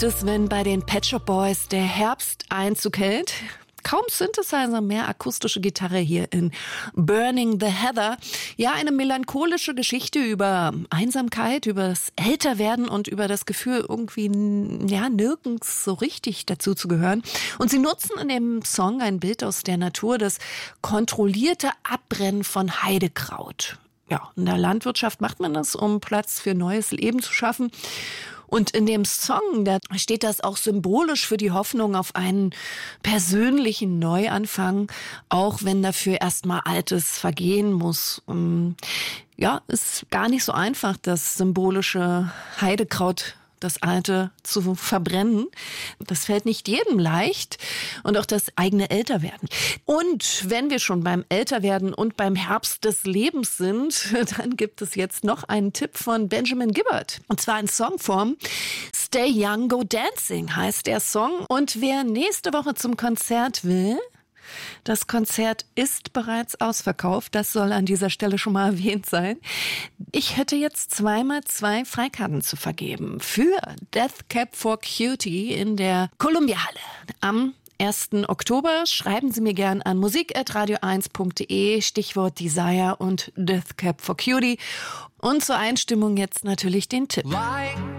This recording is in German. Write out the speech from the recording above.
gibt es, wenn bei den Pet Shop Boys der Herbst Einzug hält? Kaum Synthesizer, mehr akustische Gitarre hier in Burning the Heather. Ja, eine melancholische Geschichte über Einsamkeit, über das Älterwerden und über das Gefühl, irgendwie nirgends so richtig dazu zu gehören. Und sie nutzen in dem Song ein Bild aus der Natur, das kontrollierte Abbrennen von Heidekraut. Ja, in der Landwirtschaft macht man das, um Platz für neues Leben zu schaffen. Und in dem Song, da steht das auch symbolisch für die Hoffnung auf einen persönlichen Neuanfang, auch wenn dafür erstmal Altes vergehen muss. Ja, ist gar nicht so einfach, das symbolische Heidekraut, das Alte zu verbrennen. Das fällt nicht jedem leicht. Und auch das eigene Älterwerden. Und wenn wir schon beim Älterwerden und beim Herbst des Lebens sind, dann gibt es jetzt noch einen Tipp von Benjamin Gibbard. Und zwar in Songform. Stay Young, Go Dancing heißt der Song. Und wer nächste Woche zum Konzert will, das Konzert ist bereits ausverkauft. Das soll an dieser Stelle schon mal erwähnt sein. Ich hätte jetzt 2x2 Freikarten zu vergeben für Death Cab for Cutie in der Columbia-Halle am 1. Oktober. Schreiben Sie mir gern an musik@radio1.de, Stichwort Desire und Death Cab for Cutie. Und zur Einstimmung jetzt natürlich den Tipp.